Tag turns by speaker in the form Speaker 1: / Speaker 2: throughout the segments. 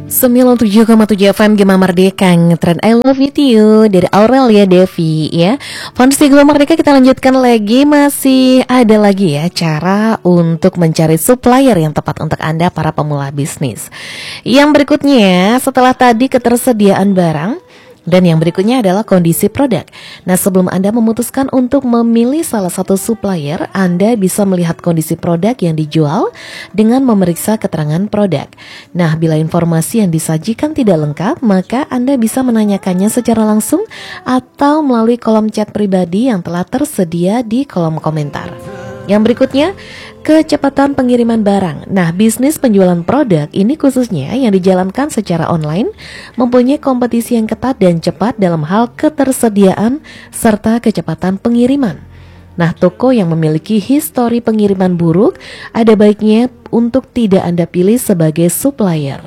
Speaker 1: 97,7 FM Gema Merdeka, ngetren I love you to you dari Aurelia Devi ya. Fans Gema Merdeka, kita lanjutkan lagi. Masih ada lagi ya cara untuk mencari supplier yang tepat untuk Anda para pemula bisnis. Yang berikutnya setelah tadi ketersediaan barang, dan yang berikutnya adalah kondisi produk. Nah, sebelum Anda memutuskan untuk memilih salah satu supplier, Anda bisa melihat kondisi produk yang dijual dengan memeriksa keterangan produk. Nah, bila informasi yang disajikan tidak lengkap, maka Anda bisa menanyakannya secara langsung atau melalui kolom chat pribadi yang telah tersedia di kolom komentar. Yang berikutnya, kecepatan pengiriman barang. Nah, bisnis penjualan produk ini khususnya yang dijalankan secara online mempunyai kompetisi yang ketat dan cepat dalam hal ketersediaan serta kecepatan pengiriman. Nah, toko yang memiliki histori pengiriman buruk ada baiknya untuk tidak Anda pilih sebagai supplier.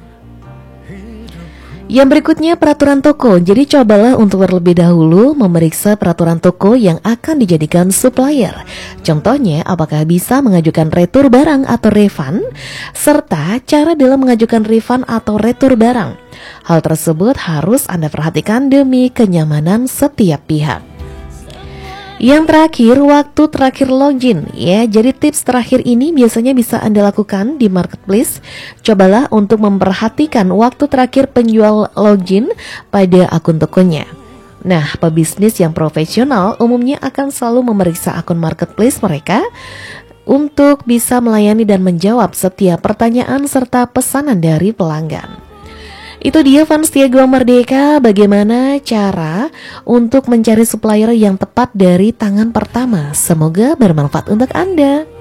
Speaker 1: Yang berikutnya, peraturan toko. Jadi cobalah untuk terlebih dahulu memeriksa peraturan toko yang akan dijadikan supplier. Contohnya, apakah bisa mengajukan retur barang atau refund, serta cara dalam mengajukan refund atau retur barang. Hal tersebut harus Anda perhatikan demi kenyamanan setiap pihak. Yang terakhir, waktu terakhir login ya. Jadi tips terakhir ini biasanya bisa Anda lakukan di marketplace. Cobalah untuk memperhatikan waktu terakhir penjual login pada akun tokonya. Nah, pebisnis yang profesional umumnya akan selalu memeriksa akun marketplace mereka untuk bisa melayani dan menjawab setiap pertanyaan serta pesanan dari pelanggan. Itu dia fans Gema Merdeka, bagaimana cara untuk mencari supplier yang tepat dari tangan pertama. Semoga bermanfaat untuk Anda.